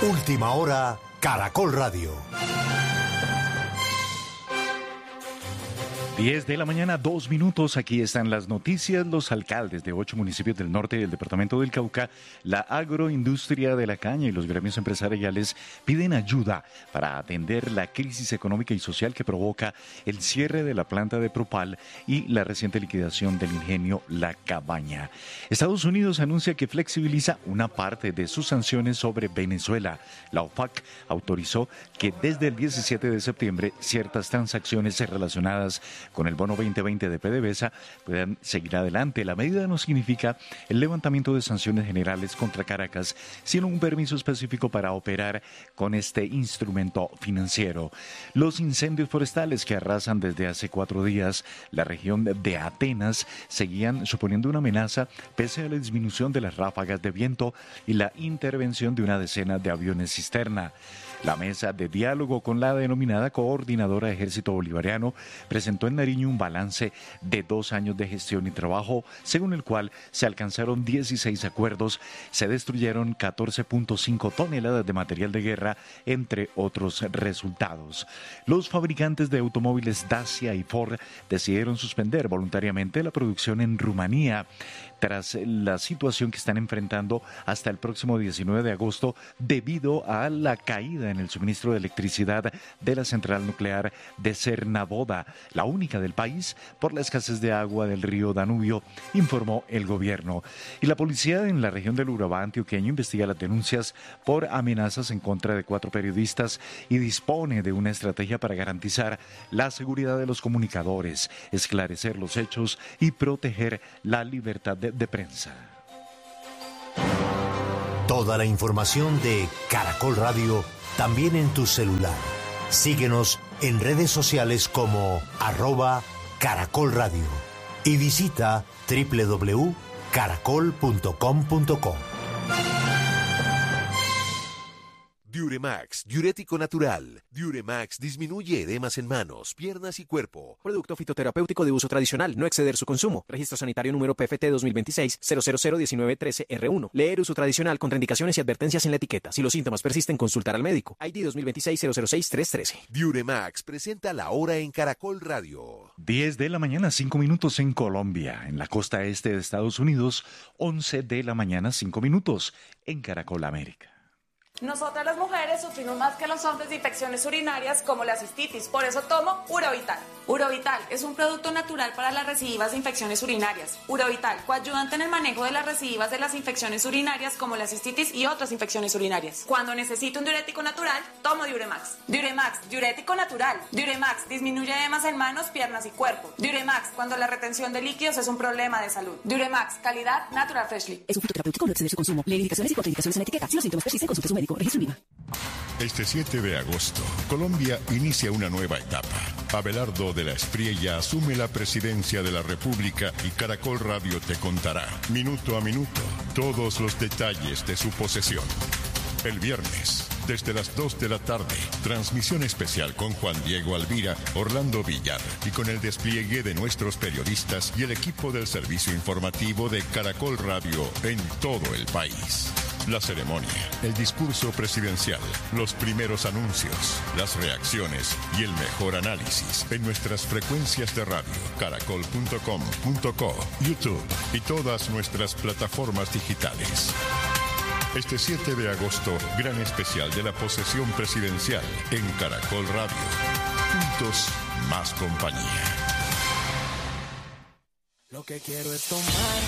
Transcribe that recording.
Última hora, Caracol Radio. 10 de la mañana, 2 minutos. Aquí están las noticias. Los alcaldes de 8 municipios del norte del departamento del Cauca, la agroindustria de la caña y los gremios empresariales piden ayuda para atender la crisis económica y social que provoca el cierre de la planta de Propal y la reciente liquidación del ingenio La Cabaña. Estados Unidos anuncia que flexibiliza una parte de sus sanciones sobre Venezuela. La OFAC autorizó que desde el 17 de septiembre ciertas transacciones relacionadas con el bono 2020 de PDVSA puedan seguir adelante. La medida no significa el levantamiento de sanciones generales contra Caracas, sino un permiso específico para operar con este instrumento financiero. Los incendios forestales que arrasan desde hace 4 días la región de Atenas seguían suponiendo una amenaza pese a la disminución de las ráfagas de viento y la intervención de una decena de aviones cisterna. La mesa de diálogo con la denominada Coordinadora de Ejército Bolivariano presentó en Nariño un balance de 2 años de gestión y trabajo, según el cual se alcanzaron 16 acuerdos, se destruyeron 14.5 toneladas de material de guerra, entre otros resultados. Los fabricantes de automóviles Dacia y Ford decidieron suspender voluntariamente la producción en Rumanía, tras la situación que están enfrentando hasta el próximo 19 de agosto debido a la caída en el suministro de electricidad de la central nuclear de Cernavoda, la única del país, por la escasez de agua del río Danubio, informó el gobierno. Y la policía en la región del Urabá antioqueño investiga las denuncias por amenazas en contra de 4 periodistas y dispone de una estrategia para garantizar la seguridad de los comunicadores, esclarecer los hechos y proteger la libertad de prensa. Toda la información de Caracol Radio también en tu celular. Síguenos en redes sociales como @Caracol Radio y visita www.caracol.com.co. Diuremax, diurético natural. Diuremax disminuye edemas en manos, piernas y cuerpo. Producto fitoterapéutico de uso tradicional, no exceder su consumo. Registro sanitario número PFT 2026-0001913R1. Leer uso tradicional, contraindicaciones y advertencias en la etiqueta. Si los síntomas persisten, consultar al médico. ID 2026-006-313. Diuremax presenta La Hora en Caracol Radio. 10 de la mañana, 5 minutos en Colombia. En la costa este de Estados Unidos, 11 de la mañana, 5 minutos en Caracol América. Nosotras las mujeres sufrimos más que los hombres de infecciones urinarias como la cistitis, por eso tomo Urovital. Urovital es un producto natural para las recidivas de infecciones urinarias. Urovital, coayudante en el manejo de las recidivas de las infecciones urinarias como la cistitis y otras infecciones urinarias. Cuando necesito un diurético natural, tomo Diuremax. Diuremax, diurético natural. Diuremax disminuye edemas en manos, piernas y cuerpo. Diuremax, cuando la retención de líquidos es un problema de salud. Diuremax, calidad Natural Freshly. Es un fitoterapéutico, no exceder su consumo. Lee indicaciones y contraindicaciones en la etiqueta. Si los síntomas persisten, consulte a su médico. Registro INVIMA. Este 7 de agosto, Colombia inicia una nueva etapa. Abelardo de la Espriella asume la presidencia de la República y Caracol Radio te contará, minuto a minuto, todos los detalles de su posesión. El viernes, desde las 2 de la tarde, transmisión especial con Juan Diego Alvira, Orlando Villar y con el despliegue de nuestros periodistas y el equipo del servicio informativo de Caracol Radio en todo el país. La ceremonia, el discurso presidencial, los primeros anuncios, las reacciones y el mejor análisis en nuestras frecuencias de radio, caracol.com.co, YouTube y todas nuestras plataformas digitales. Este 7 de agosto, gran especial de la posesión presidencial en Caracol Radio. Juntos, más compañía. Lo que quiero es tomar